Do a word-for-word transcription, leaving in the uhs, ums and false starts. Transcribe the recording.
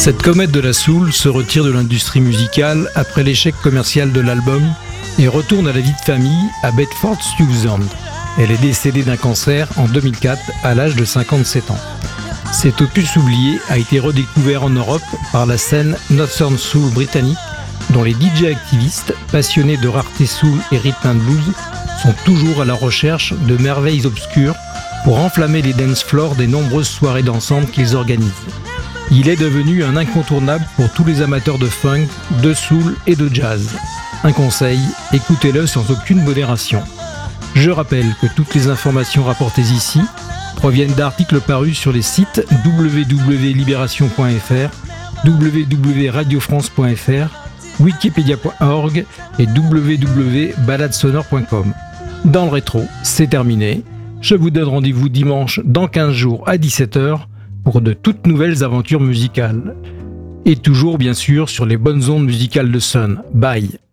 Cette comète de la soul se retire de l'industrie musicale après l'échec commercial de l'album et retourne à la vie de famille à Bedford Stuyvesant. Elle est décédée d'un cancer en deux mille quatre à l'âge de cinquante-sept ans. Cet opus oublié a été redécouvert en Europe par la scène Northern Soul britannique, dont les D J activistes, passionnés de rareté soul et rhythm and blues, sont toujours à la recherche de merveilles obscures pour enflammer les dance floors des nombreuses soirées dansantes qu'ils organisent. Il est devenu un incontournable pour tous les amateurs de funk, de soul et de jazz. Un conseil, écoutez-le sans aucune modération. Je rappelle que toutes les informations rapportées ici proviennent d'articles parus sur les sites w w w point libération point f r, w w w point radio france point f r, wikipedia point org et w w w point balade sonore point com. Dans le rétro, c'est terminé. Je vous donne rendez-vous dimanche dans quinze jours à dix-sept heures pour de toutes nouvelles aventures musicales. Et toujours bien sûr sur les bonnes ondes musicales de Sun. Bye.